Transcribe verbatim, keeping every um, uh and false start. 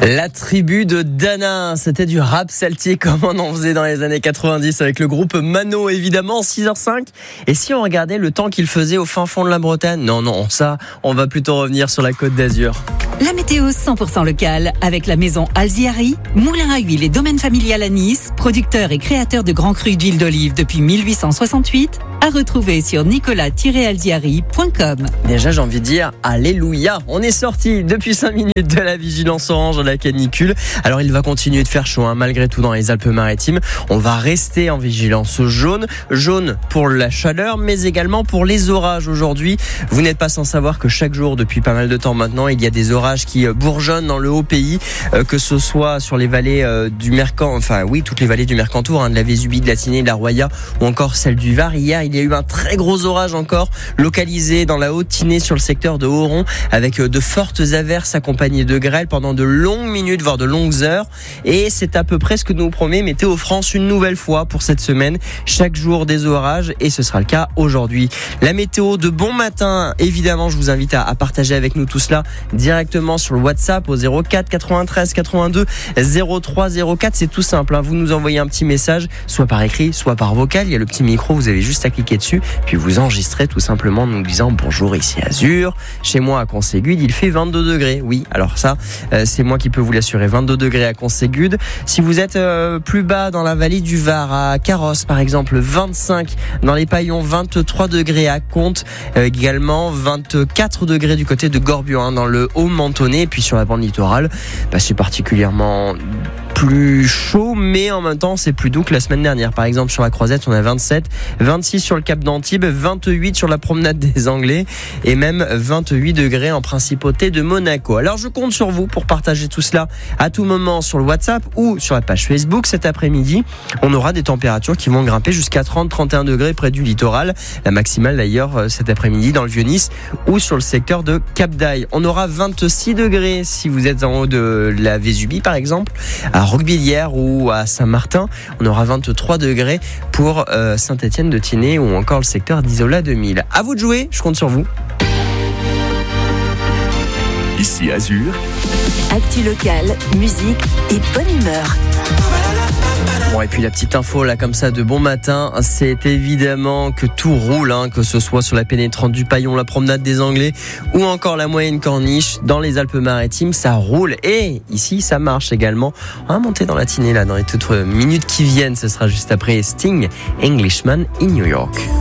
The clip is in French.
La tribu de Dana, c'était du rap celtique comme on en faisait dans les années quatre-vingt-dix avec le groupe Mano, évidemment, six heures cinq. Et si on regardait le temps qu'il faisait au fin fond de la Bretagne? Non, non, ça, on va plutôt revenir sur la Côte d'Azur. La météo cent pour cent locale avec la maison Alziari, moulin à huile et domaine familial à Nice, producteur et créateur de grands crus d'huile d'olive depuis mille huit cent soixante-huit, à retrouver sur nicolas tiret alziari point com. Déjà, j'ai envie de dire alléluia. On est sorti depuis cinq minutes de la vigilance orange de la canicule. Alors, il va continuer de faire chaud, hein, malgré tout, dans les Alpes-Maritimes. On va rester en vigilance jaune. Jaune pour la chaleur, mais également pour les orages aujourd'hui. Vous n'êtes pas sans savoir que chaque jour, depuis pas mal de temps maintenant, il y a des orages qui bourgeonnent dans le haut pays, euh, que ce soit sur les vallées euh, du Mercan, enfin oui, toutes les vallées du Mercantour, hein, de la Vésubie, de la Tinée, de la Roya, ou encore celle du Var. Hier, il y a eu un très gros orage encore, localisé dans la Haute-Tinée sur le secteur de Oron, avec euh, de fortes averses accompagnées de grêle pendant de longues minutes, voire de longues heures. Et c'est à peu près ce que nous promet Météo France une nouvelle fois pour cette semaine. Chaque jour des orages, et ce sera le cas aujourd'hui. La météo de bon matin, évidemment, je vous invite à, à partager avec nous tout cela directement sur le WhatsApp au zéro quatre quatre-vingt-treize quatre-vingt-deux zéro trois zéro quatre. C'est tout simple, hein. Vous nous envoyez un petit message, soit par écrit, soit par vocal. Il y a le petit micro, vous avez juste à cliquer dessus, puis vous enregistrez tout simplement en nous disant bonjour, ici Azur, chez moi à Conségude il fait vingt-deux degrés. Oui, alors ça euh, c'est moi qui peux vous l'assurer, vingt-deux degrés à Conségude. Si vous êtes euh, plus bas dans la vallée du Var, à Carrosse par exemple, vingt-cinq dans les Paillons, vingt-trois degrés à Comtes, euh, également vingt-quatre degrés du côté de Gorbion, hein, dans le Haut-Mentonnet. Et puis sur la bande littorale, bah, c'est particulièrement plus chaud, mais en même temps c'est plus doux que la semaine dernière. Par exemple sur la Croisette on a vingt-sept, vingt-six sur le Cap d'Antibes, vingt-huit sur la promenade des Anglais et même vingt-huit degrés en Principauté de Monaco. Alors je compte sur vous pour partager tout cela à tout moment sur le WhatsApp ou sur la page Facebook. Cet après-midi on aura des températures qui vont grimper jusqu'à trente à trente et un degrés près du littoral, la maximale d'ailleurs cet après-midi dans le Vieux-Nice ou sur le secteur de Cap d'Aille. On aura vingt-six degrés si vous êtes en haut de la Vésubie par exemple, à Roquebillière ou à Saint-Martin. On aura vingt-trois degrés pour euh, Saint-Étienne-de-Tinée ou encore le secteur d'Isola deux mille. À vous de jouer, je compte sur vous. Ici Azur. Actu locale, musique et bonne humeur. Bon, et puis la petite info là comme ça de bon matin, c'est évidemment que tout roule, hein, que ce soit sur la pénétrante du Paillon, la promenade des Anglais ou encore la moyenne corniche dans les Alpes-Maritimes, ça roule et ici ça marche également. On va monter dans la Tinée là dans les toutes minutes qui viennent, ce sera juste après Sting, Englishman in New York.